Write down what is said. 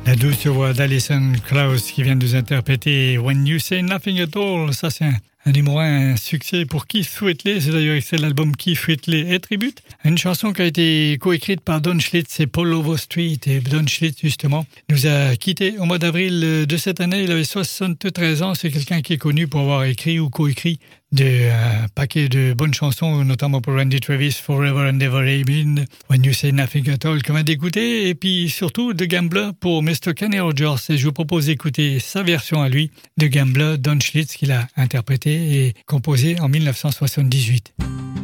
La douce voix d'Alison Krauss qui vient de nous interpréter When You Say Nothing at All. Ça, c'est un numéro un succès pour Keith Whitley. C'est d'ailleurs extrait de l'album Keith Whitley et Tribute. Une chanson qui a été coécrite par Don Schlitz et Paul Overstreet. Et Don Schlitz, justement, nous a quittés au mois d'avril de cette année. Il avait 73 ans. C'est quelqu'un qui est connu pour avoir écrit ou coécrit un paquet de bonnes chansons, notamment pour Randy Travis, Forever and Ever Amen, When You Say Nothing at All, qu'on vient d'écouter, et puis surtout The Gambler pour Mr. Kenny Rogers. Et je vous propose d'écouter sa version à lui, The Gambler, Don Schlitz, qu'il a interprété et composé en 1978.